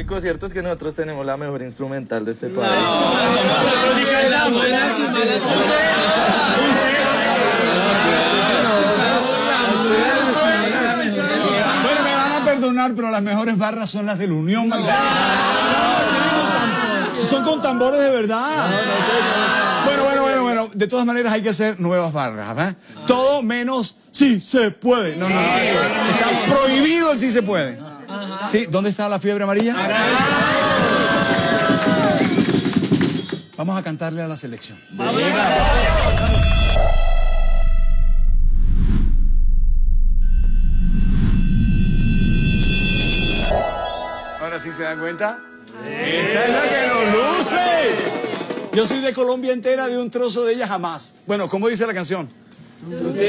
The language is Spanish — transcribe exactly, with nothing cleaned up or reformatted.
único cierto es que nosotros tenemos la mejor instrumental de este país. Bueno, me van a perdonar, pero las mejores barras son las de la Unión Magdalena. Son con tambores de verdad. Bueno, bueno, bueno, bueno. De todas maneras hay que hacer nuevas barras, ¿verdad? Todo menos sí se puede. No, no, no. Está prohibido el sí se puede. ¿Sí? ¿Dónde está la fiebre amarilla? Vamos a cantarle a la selección. Ahora sí se dan cuenta. Esta es la que nos luce. Yo soy de Colombia entera, de un trozo de ella jamás. Bueno, ¿cómo dice la canción?